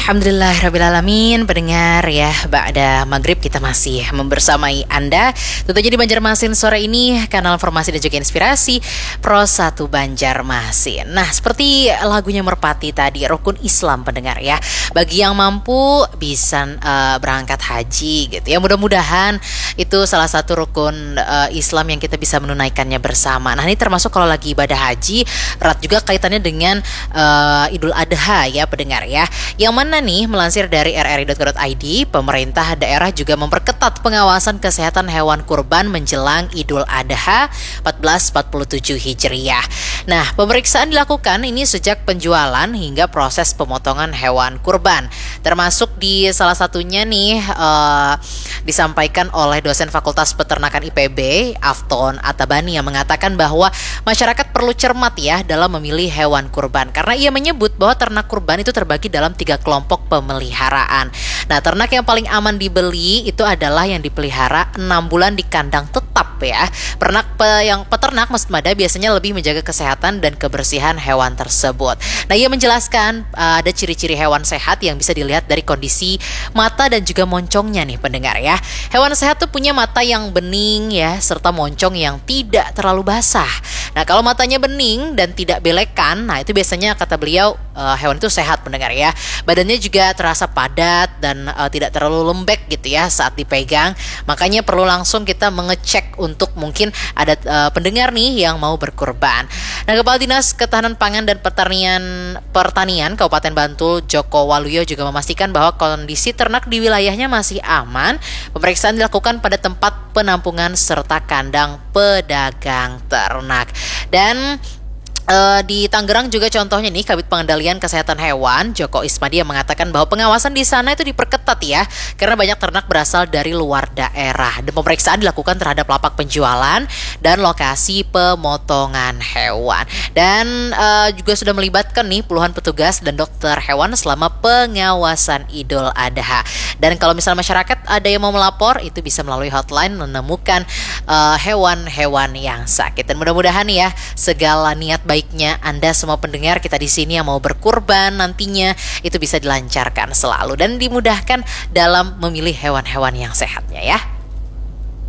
Alhamdulillahirrabbilalamin. Pendengar ya, ba'da maghrib kita masih membersamai Anda tentunya di Banjarmasin sore ini, kanal informasi dan juga inspirasi Pro 1 Banjarmasin. Nah, seperti lagunya Merpati tadi, rukun Islam pendengar ya, bagi yang mampu bisa berangkat haji gitu ya. Mudah-mudahan itu salah satu rukun Islam yang kita bisa menunaikannya bersama. Nah, ini termasuk kalau lagi ibadah haji, erat juga kaitannya dengan Idul Adha ya pendengar ya. Yang mana nih, melansir dari rri.go.id, pemerintah daerah juga memperketat pengawasan kesehatan hewan kurban menjelang Idul Adha 1447 Hijriah. Nah, pemeriksaan dilakukan ini sejak penjualan hingga proses pemotongan hewan kurban. Termasuk di salah satunya nih disampaikan oleh dosen Fakultas Peternakan IPB, Afton Atabani, yang mengatakan bahwa masyarakat perlu cermat ya dalam memilih hewan kurban, karena ia menyebut bahwa ternak kurban itu terbagi dalam 3 kelompok pemeliharaan. Nah, ternak yang paling aman dibeli itu adalah yang dipelihara 6 bulan di kandang tetap ya. Peternak maksud Mada biasanya lebih menjaga kesehatan dan kebersihan hewan tersebut. Nah, ia menjelaskan ada ciri-ciri hewan sehat yang bisa dilihat dari kondisi mata dan juga moncongnya nih pendengar ya. Hewan sehat tuh punya mata yang bening ya, serta moncong yang tidak terlalu basah. Nah, kalau matanya bening dan tidak belekan, nah itu biasanya kata beliau hewan itu sehat pendengar ya. Badannya juga terasa padat dan tidak terlalu lembek gitu ya saat dipegang. Makanya perlu langsung kita mengecek untuk mungkin ada pendengar nih yang mau berkurban. Nah, Kepala Dinas Ketahanan Pangan dan Pertanian Kabupaten Bantul, Joko Waluyo, juga memastikan bahwa kondisi ternak di wilayahnya masih aman. Pemeriksaan dilakukan pada tempat penampungan serta kandang pedagang ternak. Dan di Tangerang juga contohnya nih, Kabid Pengendalian Kesehatan Hewan Joko Ismadia mengatakan bahwa pengawasan di sana itu diperketat ya, karena banyak ternak berasal dari luar daerah. Dan pemeriksaan dilakukan terhadap lapak penjualan dan lokasi pemotongan hewan. Dan juga sudah melibatkan nih puluhan petugas dan dokter hewan selama pengawasan Idul Adha. Dan kalau misalnya masyarakat ada yang mau melapor, itu bisa melalui hotline menemukan hewan-hewan yang sakit. Dan mudah-mudahan ya, segala niat baiknya Anda semua pendengar kita di sini yang mau berkurban nantinya itu bisa dilancarkan selalu dan dimudahkan dalam memilih hewan-hewan yang sehatnya ya.